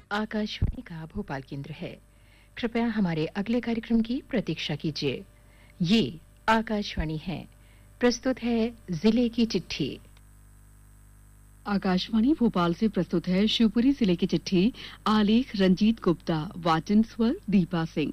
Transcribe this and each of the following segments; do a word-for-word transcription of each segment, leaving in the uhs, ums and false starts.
आकाशवाणी का भोपाल केंद्र है। कृपया हमारे अगले कार्यक्रम की प्रतीक्षा कीजिए। ये आकाशवाणी है। प्रस्तुत है जिले की चिट्ठी। आकाशवाणी भोपाल से प्रस्तुत है शिवपुरी जिले की चिट्ठी। आलेख रंजीत गुप्ता, वाचन स्वर दीपा सिंह।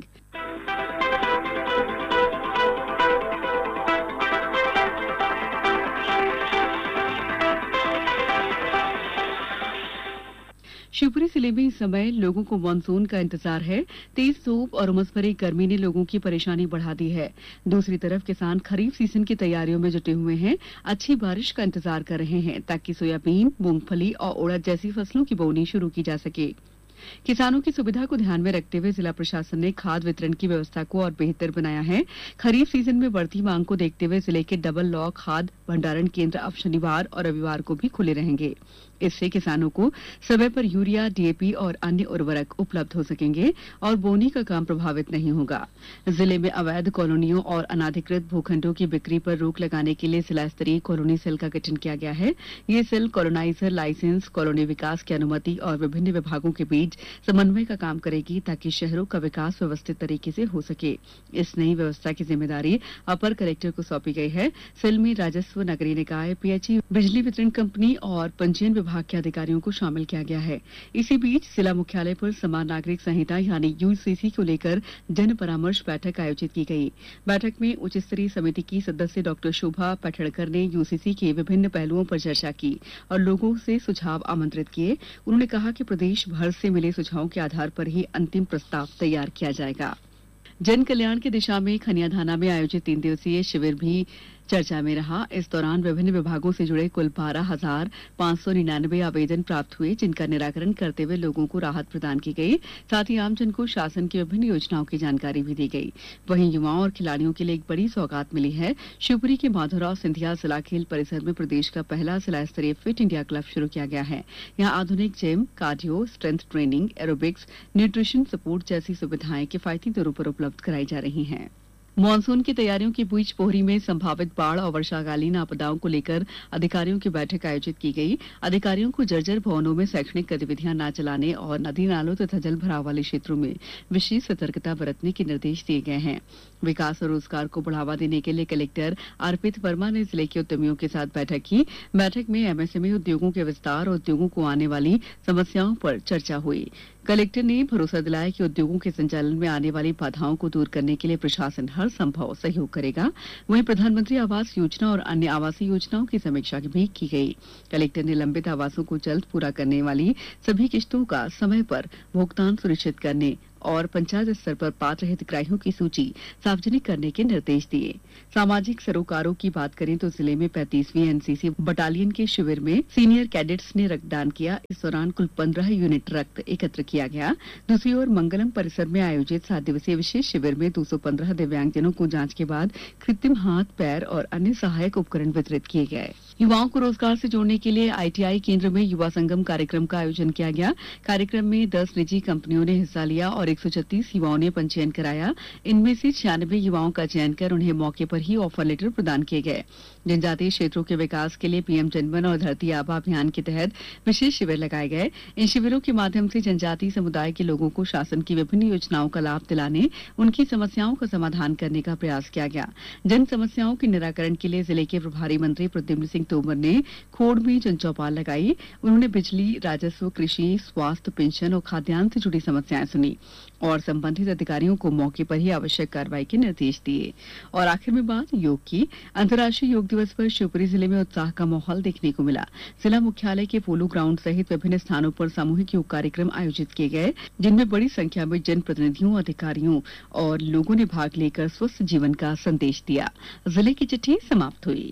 शिवपुरी जिले में इस समय लोगों को मानसून का इंतजार है। तेज धूप और उमस भरी गर्मी ने लोगों की परेशानी बढ़ा दी है। दूसरी तरफ किसान खरीफ सीजन की तैयारियों में जुटे हुए हैं। अच्छी बारिश का इंतजार कर रहे हैं ताकि सोयाबीन, मूंगफली और उड़द जैसी फसलों की बोनी शुरू की जा सके। किसानों की सुविधा को ध्यान में रखते हुए जिला प्रशासन ने खाद वितरण की व्यवस्था को और बेहतर बनाया है। खरीफ सीजन में बढ़ती मांग को देखते हुए जिले के डबल लॉ खाद भंडारण केंद्र अब शनिवार और रविवार को भी खुले रहेंगे। इससे किसानों को समय पर यूरिया, डीएपी और अन्य उर्वरक उपलब्ध हो सकेंगे और बोनी का काम प्रभावित नहीं होगा। जिले में अवैध कॉलोनियों और अनाधिकृत भूखंडों की बिक्री पर रोक लगाने के लिए जिला स्तरीय कॉलोनी सेल का गठन किया गया है। ये सेल कॉलोनाइजर लाइसेंस, कॉलोनी विकास की अनुमति और विभिन्न विभागों के बीच समन्वय का काम करेगी ताकि शहरों का विकास व्यवस्थित तरीके से हो सके। इस नई व्यवस्था की जिम्मेदारी अपर कलेक्टर को सौंपी गई है। सेल में राजस्व, नगरीय निकाय, पीएचई, बिजली वितरण कंपनी और पंजीयन विभाग के अधिकारियों को शामिल किया गया है। इसी बीच जिला मुख्यालय पर समान नागरिक संहिता यानी यूसीसी को लेकर जन परामर्श बैठक आयोजित की गई। बैठक में उच्च स्तरीय समिति की सदस्य डॉक्टर शोभा पठड़कर ने यूसीसी के विभिन्न पहलुओं पर चर्चा की और लोगों से सुझाव आमंत्रित किए। उन्होंने कहा कि प्रदेश भर से मिले सुझावों के आधार पर ही अंतिम प्रस्ताव तैयार किया जाएगा। जन कल्याण की दिशा में खनियाधाना में आयोजित तीन दिवसीय शिविर भी चर्चा में रहा। इस दौरान विभिन्न विभागों से जुड़े कुल बारह हजार पांच सौ निन्यानवे आवेदन प्राप्त हुए, जिनका निराकरण करते हुए लोगों को राहत प्रदान की गई। साथ ही आमजन को शासन की विभिन्न योजनाओं की जानकारी भी दी गई। वहीं युवाओं और खिलाड़ियों के लिए एक बड़ी सौगात मिली है। शिवपुरी के माधवराव सिंधिया जिला खेल परिसर में प्रदेश का पहला जिला स्तरीय फिट इंडिया क्लब शुरू किया गया है। यहाँ आधुनिक gym, cardio, strength training, aerobics, nutrition support जैसी सुविधाएं किफायती दरों पर उपलब्ध कराई जा रही हैं। मानसून की तैयारियों के बीच पोहरी में संभावित बाढ़ और वर्षाकालीन आपदाओं को लेकर अधिकारियों की बैठक आयोजित की गई। अधिकारियों को जर्जर भवनों में शैक्षणिक गतिविधियां न चलाने और नदी नालों तथा जल भराव वाले क्षेत्रों में विशेष सतर्कता बरतने के निर्देश दिए गए हैं। विकास और रोजगार को बढ़ावा देने के लिए कलेक्टर अर्पित वर्मा ने जिले के उद्यमियों के साथ बैठक की। बैठक में एमएसएमई उद्योगों के विस्तार और उद्योगों को आने वाली समस्याओं पर चर्चा हुई। कलेक्टर ने भरोसा दिलाया कि उद्योगों के संचालन में आने वाली बाधाओं को दूर करने के लिए प्रशासन हर संभव सहयोग करेगा। वहीं प्रधानमंत्री आवास योजना और अन्य आवासीय योजनाओं की समीक्षा भी की गई। कलेक्टर ने लंबित आवासों को जल्द पूरा करने वाली सभी किस्तों का समय पर भुगतान सुनिश्चित करने और पंचायत स्तर पर पात्र हितग्राहियों की सूची सार्वजनिक करने के निर्देश दिए। सामाजिक सरोकारों की बात करें तो जिले में पैंतीसवीं एनसीसी बटालियन के शिविर में सीनियर कैडेट्स ने रक्तदान किया। इस दौरान कुल पंद्रह यूनिट रक्त एकत्र किया गया। दूसरी ओर मंगलम परिसर में आयोजित सात दिवसीय विशेष शिविर में दो सौ पंद्रह दिव्यांगजनों को जांच के बाद कृत्रिम हाथ, पैर और अन्य सहायक उपकरण वितरित किए गए। युवाओं को रोजगार से जोड़ने के लिए आईटीआई केंद्र में युवा संगम कार्यक्रम का आयोजन किया गया। कार्यक्रम में दस निजी कंपनियों ने हिस्सा लिया और एक सौ छत्तीस युवाओं ने पंजीयन कराया। इनमें से छियानवे युवाओं का चयन कर उन्हें मौके पर ही ऑफर लेटर प्रदान किए गए। जनजातीय क्षेत्रों के विकास के लिए पीएम जनमन और धरती आबा अभियान के तहत विशेष शिविर लगाए गए। इन शिविरों के माध्यम से जनजातीय समुदाय के लोगों को शासन की विभिन्न योजनाओं का लाभ दिलाने, उनकी समस्याओं का समाधान करने का प्रयास किया गया। जन समस्याओं के निराकरण के लिए जिले के प्रभारी मंत्री प्रद्युम्न सिंह तोमर ने खोड़ में जनचौपाल लगाई। उन्होंने बिजली, राजस्व, कृषि, स्वास्थ्य, पेंशन और खाद्यान्न से जुड़ी समस्याएं सुनी और संबंधित अधिकारियों को मौके पर ही आवश्यक कार्रवाई के निर्देश दिए। और आखिर में बात योग की। अंतर्राष्ट्रीय योग दिवस पर शिवपुरी जिले में उत्साह का माहौल देखने को मिला। जिला मुख्यालय के पोलो ग्राउंड सहित विभिन्न स्थानों पर सामूहिक योग कार्यक्रम आयोजित किए गए, जिनमें बड़ी संख्या में जनप्रतिनिधियों, अधिकारियों और लोगों ने भाग लेकर स्वस्थ जीवन का संदेश दिया। जिले की चिट्ठी समाप्त हुई।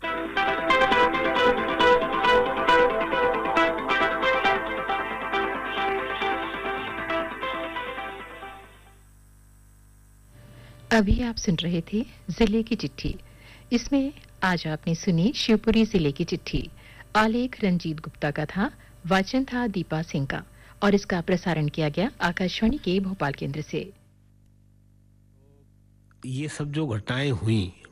अभी आप सुन रहे थे जिले की चिट्ठी। इसमें आज आपने सुनी शिवपुरी जिले की चिट्ठी। आलेख रंजीत गुप्ता का था, वाचन था दीपा सिंह का और इसका प्रसारण किया गया आकाशवाणी के भोपाल केंद्र से। ये सब जो घटनाएं हुई